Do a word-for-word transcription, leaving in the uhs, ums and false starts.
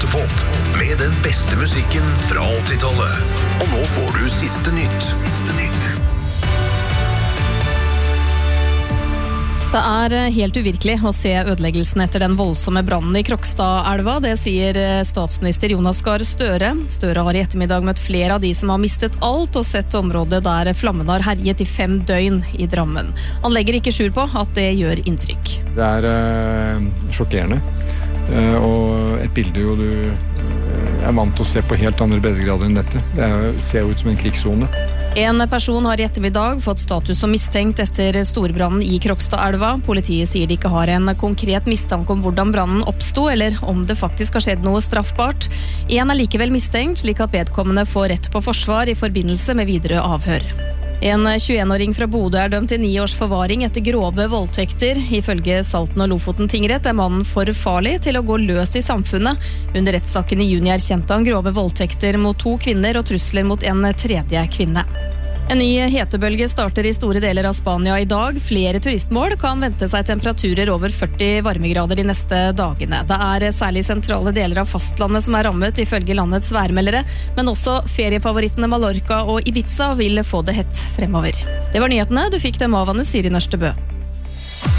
Toppop med den beste musikken fra åttitallet. Og nå får du siste nytt. Siste nytt. Det er helt uvirkelig å se ødeleggelsen etter den voldsomme brannen i Krokstadelva. Det sier statsminister Jonas Gahr Støre. Støre har i ettermiddag møtt flere av de som har mistet alt og sett området der flammene har herjet i fem døgn i Drammen. Han legger ikke skjul på at det gjør inntrykk. Det er uh, sjokkerende, uh, og et bilde jo du uh, er vant til å se på helt andre breddegrader enn dette. Det er, ser ut som en krigszone. En person har i ettermiddag fått status som mistenkt etter storbrannen i Krokstadelva. Politiet sier de ikke har en konkret mistanke om hvordan brannen oppsto, eller om det faktisk har skjedd noe straffbart. En er likevel mistenkt, slik at vedkommende får rett på forsvar i forbindelse med videre avhør. En tjueen-åring fra Bodø er dømt til ni års forvaring etter grove voldtekter. Ifølge Salten og Lofoten tingrett er mannen for farlig til å gå løs i samfunnet. Under rettssaken i juni erkjente han grove voldtekter mot to kvinner og trusler mot en tredje kvinne. En ny hetebølge starter i store deler av Spania i dag. Flere turistmål kan vente seg temperaturer over førti varmegrader de neste dagene. Det er særlig sentrale deler av fastlandet som er rammet ifølge landets værmeldere, men også feriefavorittene Mallorca og Ibiza vil få det hett fremover. Det var nyhetene. Du fikk dem av Anne Siri Nørstebø.